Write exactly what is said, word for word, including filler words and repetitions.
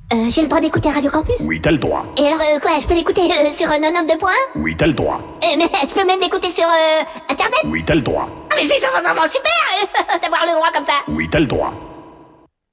Euh, j'ai le droit d'écouter Radio Campus? Oui, t'as le droit. Et alors, euh, quoi, je peux l'écouter euh, sur euh, quatre-vingt-deux point un? Oui, t'as le droit. Euh, mais je peux même l'écouter sur euh, Internet? Oui, t'as le droit. Ah, mais c'est vraiment super euh, d'avoir le droit comme ça. Oui, t'as le droit.